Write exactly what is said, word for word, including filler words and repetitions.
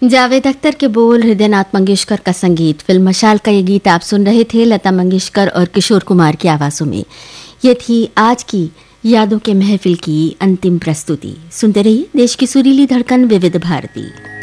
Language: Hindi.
जावेद अख्तर के बोल, हृदयनाथ मंगेशकर का संगीत। फिल्म मशाल का ये गीत आप सुन रहे थे लता मंगेशकर और किशोर कुमार की आवाज़ों में। ये थी आज की यादों के महफिल की अंतिम प्रस्तुति। सुनते रहिए देश की सुरीली धड़कन विविध भारती।